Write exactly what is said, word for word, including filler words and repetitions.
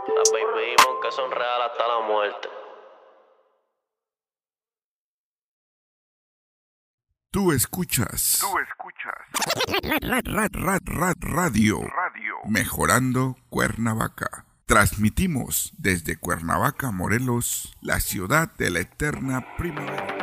Las baby demon que son real hasta la muerte. Tú escuchas. Tú escuchas. Rad, rad, rad, rad, radio. Radio. Mejorando Cuernavaca. Transmitimos desde Cuernavaca, Morelos, la ciudad de la eterna primavera.